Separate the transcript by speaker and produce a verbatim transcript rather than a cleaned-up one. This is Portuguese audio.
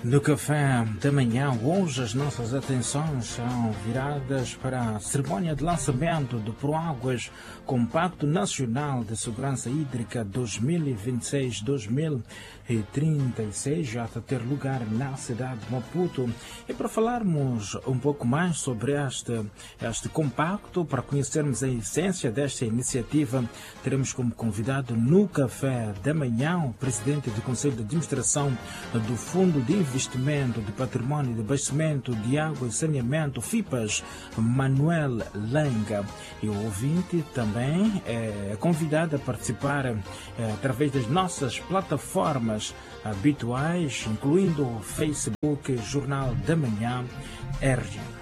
Speaker 1: No café da manhã, hoje as nossas atenções são viradas para a cerimónia de lançamento do Proáguas Compacto Nacional de Segurança Hídrica dois mil e vinte e seis a dois mil e trinta e seis, já a ter lugar na cidade de Maputo. E para falarmos um pouco mais sobre este, este compacto, para conhecermos a essência desta iniciativa, teremos como convidado no café da manhã o presidente do Conselho de Administração do Fundo de Investimento de Património e de Abastecimento de Água e Saneamento, FIPAS, Manuel Langa. E o ouvinte também é convidado a participar é, através das nossas plataformas habituais, incluindo o Facebook Jornal da Manhã R G.